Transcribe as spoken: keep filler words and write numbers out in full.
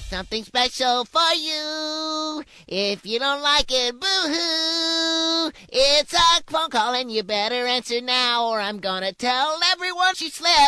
something special for you. If you don't like it, boo-hoo. It's a phone call and you better answer now, or I'm gonna tell everyone she slept